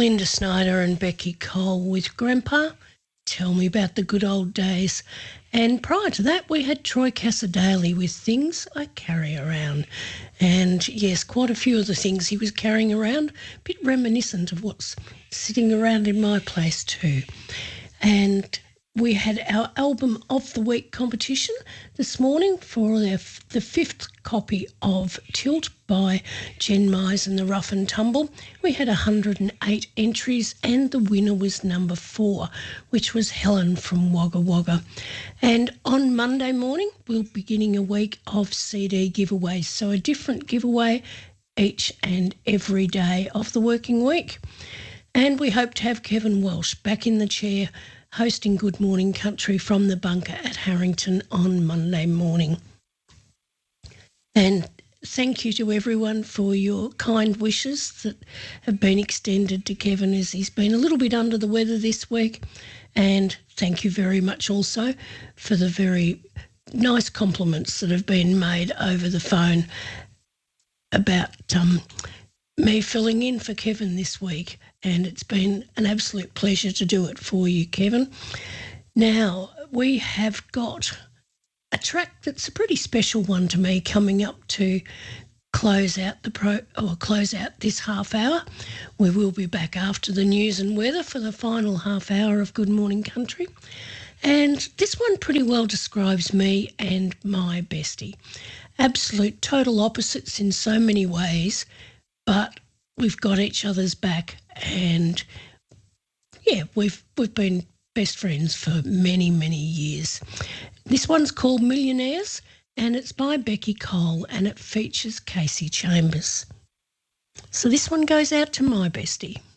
Linda Snyder and Becky Cole with Grandpa, Tell Me About the Good Old Days. And prior to that, we had Troy Cassadaly with Things I Carry Around. And yes, quite a few of the things he was carrying around, a bit reminiscent of what's sitting around in my place too. And we had our Album of the Week competition this morning for the fifth copy of Tilt by Jen Mize and the Rough and Tumble. We had 108 entries and the winner was number 4, which was Helen from Wagga Wagga. And on Monday morning, we're beginning a week of CD giveaways, so a different giveaway each and every day of the working week. And we hope to have Kevin Welsh back in the chair hosting Good Morning Country from the bunker at Harrington on Monday morning. And thank you to everyone for your kind wishes that have been extended to Kevin as he's been a little bit under the weather this week. And thank you very much also for the very nice compliments that have been made over the phone about me filling in for Kevin this week, and it's been an absolute pleasure to do it for you, Kevin. Now, we have got a track that's a pretty special one to me coming up to close out this half hour. We will be back after the news and weather for the final half hour of Good Morning Country. And this one pretty well describes me and my bestie. Absolute total opposites in so many ways, but we've got each other's back, and yeah, we've been best friends for many, many years. This one's called Millionaires, and it's by Becky Cole, and it features Casey Chambers. So this one goes out to my bestie.